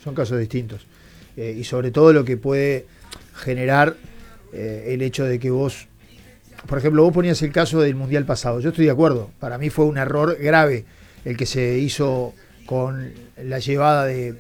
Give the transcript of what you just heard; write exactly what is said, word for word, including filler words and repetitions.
son casos distintos. Eh, y sobre todo lo que puede generar eh, el hecho de que vos, por ejemplo, vos ponías el caso del Mundial pasado. Yo estoy de acuerdo. Para mí fue un error grave el que se hizo con la llevada de,